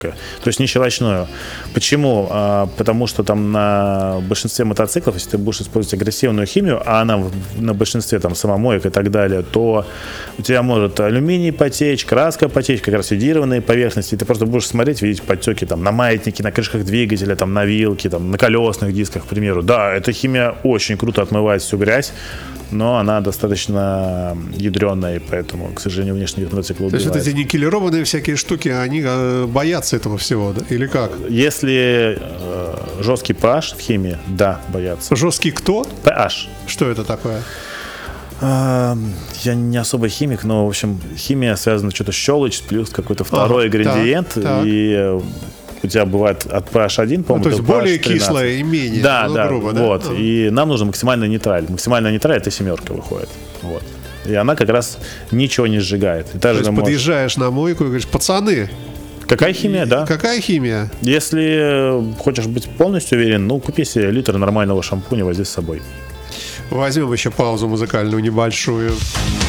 То есть не щелочную. Почему? Потому что там на большинстве мотоциклов, если ты будешь использовать агрессивную химию, а она на большинстве там самомоек и так далее, то у тебя может алюминий потечь, краска потечь, как раз йодированные поверхности, и ты просто будешь смотреть, видеть подтеки там на маятнике, на крышках двигателя, там на вилке, там на колесных дисках, к примеру. Да, эта химия очень круто отмывает всю грязь, но она достаточно ядреная, и поэтому, к сожалению, внешний вид мотоцикла убивает. То есть вот эти никелированные всякие штуки, они боятся этого всего, да? Или как? Если жесткий pH в химии, да, боятся. Жесткий кто? pH. Что это такое? Я не особо химик, но, в общем, химия связана что-то с щелочь, плюс какой-то второй ингредиент, так. И у тебя бывает от pH 1, по-моему, то есть до более pH 13. кислое и менее, да, грубо, вот. Да? И нам нужна максимальная нейтраль. Максимальная нейтраль — это 7 выходит. Вот. И она как раз ничего не сжигает. И то есть подъезжаешь на мойку и говоришь: пацаны, какая химия, да? Какая химия? Если хочешь быть полностью уверен, купи себе литр нормального шампуня, возьми с собой. Возьмем еще паузу музыкальную небольшую.